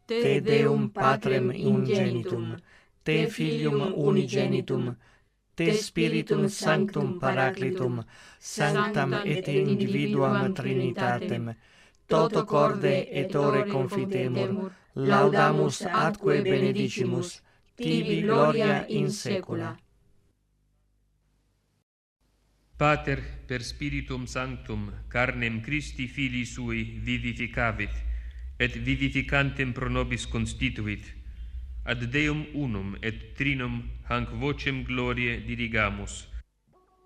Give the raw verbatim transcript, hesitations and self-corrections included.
te Deum Patrem ingenitum, te Filium unigenitum, te Spiritum Sanctum Paraclitum, sanctam et individuam Trinitatem, toto corde et ore confitemur, laudamus atque benedicimus, tibi gloria in saecula. Pater, per Spiritum Sanctum, carnem Christi Filii Sui vivificavit, et vivificantem pro nobis constituit, ad Deum unum et trinum hanc vocem gloriae dirigamus,